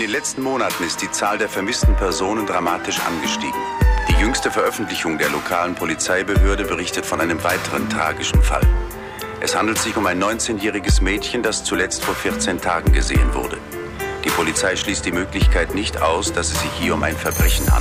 den letzten Monaten ist die Zahl der vermissten Personen dramatisch angestiegen. Die jüngste Veröffentlichung der lokalen Polizeibehörde berichtet von einem weiteren tragischen Fall. Es handelt sich um ein 19-jähriges Mädchen, das zuletzt vor 14 Tagen gesehen wurde. Die Polizei schließt die Möglichkeit nicht aus, dass es sich hier um ein Verbrechen handelt.